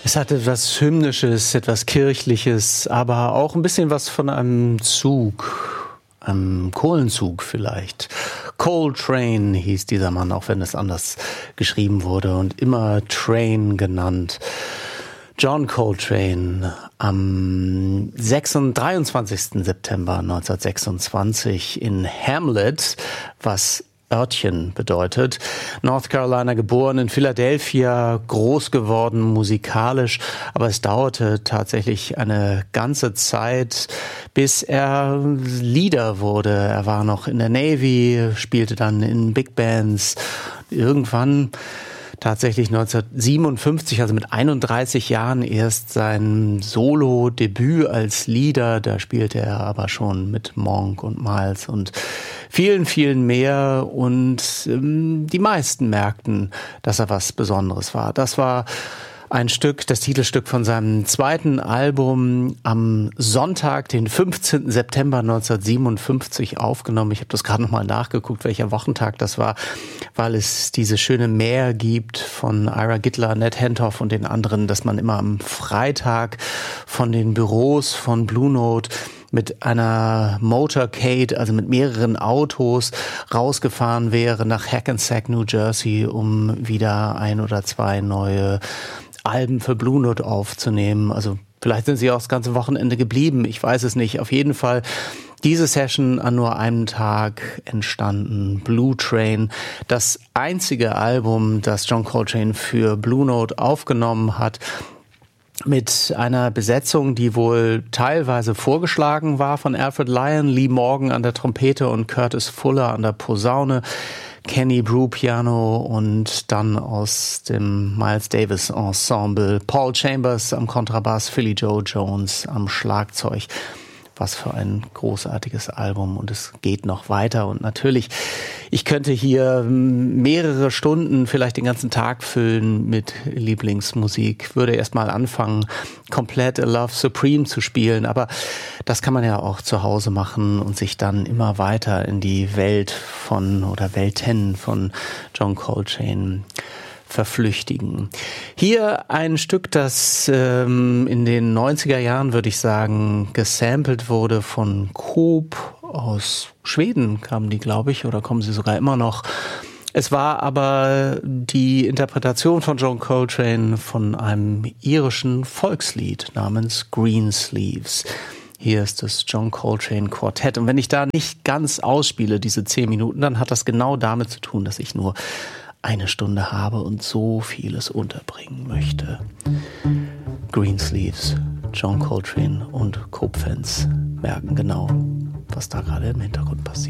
Es hat etwas Hymnisches, etwas Kirchliches, aber auch ein bisschen was von einem Zug, einem Kohlenzug vielleicht. Coltrane hieß dieser Mann, auch wenn es anders geschrieben wurde und immer Train genannt. John Coltrane am 23. September 1926 in Hamlet, was Örtchen bedeutet. North Carolina geboren, in Philadelphia groß geworden, musikalisch, aber es dauerte tatsächlich eine ganze Zeit, bis er Leader wurde. Er war noch in der Navy, spielte dann in Big Bands. Irgendwann tatsächlich 1957, also mit 31 Jahren erst sein Solo-Debüt als Leader. Da spielte er aber schon mit Monk und Miles und vielen, vielen mehr. Und die meisten merkten, dass er was Besonderes war. Das war ein Stück, das Titelstück von seinem zweiten Album, am Sonntag, den 15. September 1957 aufgenommen. Ich habe das gerade nochmal nachgeguckt, welcher Wochentag das war, weil es diese schöne Mär gibt von Ira Gittler, Ned Hentoff und den anderen, dass man immer am Freitag von den Büros von Blue Note mit einer Motorcade, also mit mehreren Autos, rausgefahren wäre nach Hackensack, New Jersey, um wieder ein oder zwei neue Alben für Blue Note aufzunehmen. Also vielleicht sind sie auch das ganze Wochenende geblieben, ich weiß es nicht. Auf jeden Fall diese Session an nur einem Tag entstanden. Blue Train, das einzige Album, das John Coltrane für Blue Note aufgenommen hat, mit einer Besetzung, die wohl teilweise vorgeschlagen war von Alfred Lyon, Lee Morgan an der Trompete und Curtis Fuller an der Posaune, Kenny Brew Piano und dann aus dem Miles Davis Ensemble Paul Chambers am Kontrabass, Philly Joe Jones am Schlagzeug. Was für ein großartiges Album, und es geht noch weiter. Und natürlich, ich könnte hier mehrere Stunden, vielleicht den ganzen Tag füllen mit Lieblingsmusik. Würde erstmal anfangen, komplett A Love Supreme zu spielen, aber das kann man ja auch zu Hause machen und sich dann immer weiter in die Welt von oder Welten von John Coltrane verflüchtigen. Hier ein Stück, das in den 90er Jahren, würde ich sagen, gesampelt wurde von Coop. Aus Schweden kamen die, glaube ich, oder kommen sie sogar immer noch. Es war aber die Interpretation von John Coltrane von einem irischen Volkslied namens Greensleeves. Hier ist das John Coltrane Quartett. Und wenn ich da nicht ganz ausspiele, diese 10 Minuten, dann hat das genau damit zu tun, dass ich nur eine Stunde habe und so vieles unterbringen möchte. Greensleeves, John Coltrane und Coop-Fans merken genau, was da gerade im Hintergrund passiert.